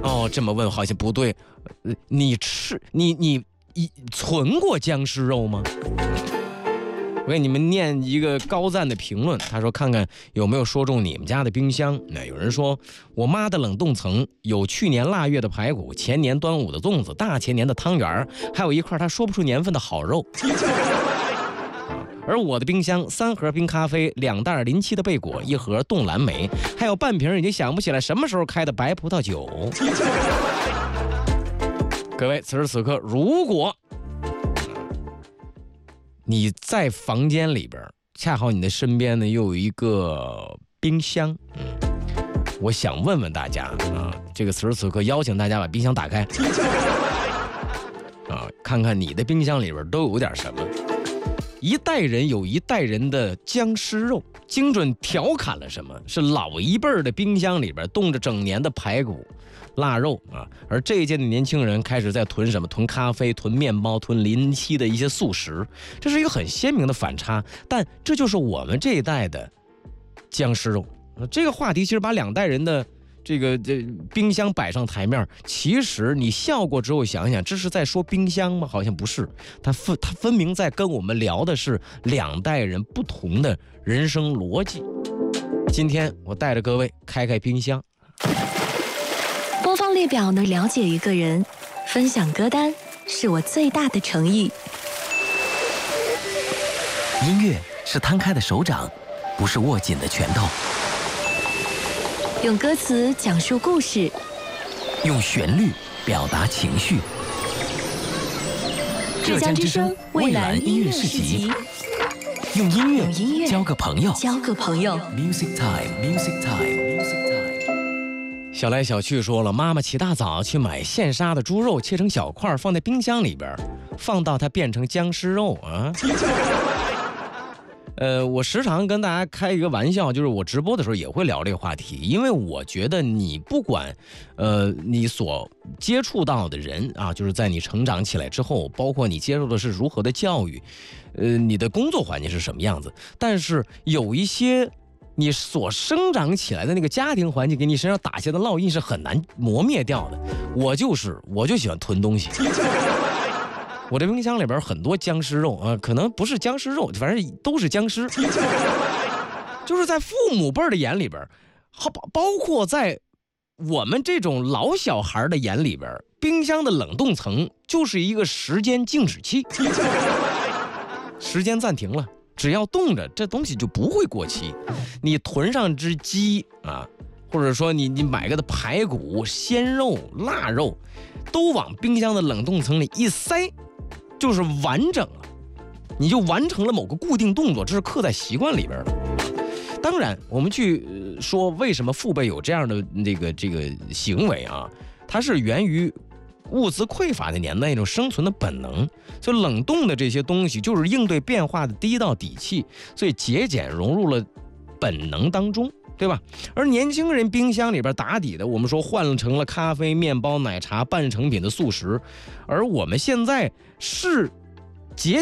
哦，这么问好像不对。你存过僵尸肉吗？我给你们念一个高赞的评论，他说看看有没有说中你们家的冰箱。那有人说我妈的冷冻层有去年腊月的排骨，前年端午的粽子，大前年的汤圆，还有一块他说不出年份的好肉。而我的冰箱3盒冰咖啡，2袋临期的贝果，1盒冻蓝莓，还有半瓶已经想不起来什么时候开的白葡萄酒。各位，此时此刻，如果你在房间里边，恰好你的身边呢又有一个冰箱，我想问问大家啊，这个此时此刻邀请大家把冰箱打开啊，看看你的冰箱里边都有点什么。一代人有一代人的僵尸肉，精准调侃了什么？是老一辈的冰箱里边冻着整年的排骨、腊肉啊，而这一届的年轻人开始在囤什么？囤咖啡、囤面包、囤临期的一些速食，这是一个很鲜明的反差。但这就是我们这一代的僵尸肉。这个话题其实把2代人的这冰箱摆上台面，其实你笑过之后想想，这是在说冰箱吗？好像不是，它分明在跟我们聊的是2代人不同的人生逻辑。今天我带着各位开冰箱。 播放列表能了解一个人，分享歌单是我最大的诚意。 音乐是摊开的手掌，不是握紧的拳头。 用歌词讲述故事， 用旋律表达情绪。 浙江之声蔚蓝音乐市集， 用音乐交个朋友。 Music time。小来小去说了，妈妈起大早去买现杀的猪肉，切成小块放在冰箱里边，放到它变成僵尸肉啊。我时常跟大家开一个玩笑，就是我直播的时候也会聊这个话题，因为我觉得你不管，你所接触到的人啊，就是在你成长起来之后，包括你接受的是如何的教育，你的工作环境是什么样子，但是有一些你所生长起来的那个家庭环境给你身上打下的烙印是很难磨灭掉的。我就喜欢囤东西。我这冰箱里边很多僵尸肉啊，可能不是僵尸肉，反正都是僵尸。就是在父母辈的眼里边，包括在我们这种老小孩的眼里边，冰箱的冷冻层就是一个时间静止器，时间暂停了，只要冻着，这东西就不会过期。你囤上只鸡啊，或者说你买个的排骨、鲜肉、腊肉，都往冰箱的冷冻层里一塞，就是完整了，你就完成了某个固定动作，这是刻在习惯里边的。当然，我们去说为什么父辈有这样的这个行为啊，它是源于物资匮乏的年代一种生存的本能。所以冷冻的这些东西就是应对变化的第一道底气，所以节俭融入了本能当中，对吧？而年轻人冰箱里边打底的，我们说换成了咖啡、面包、奶茶、半成品的速食，而我们现在是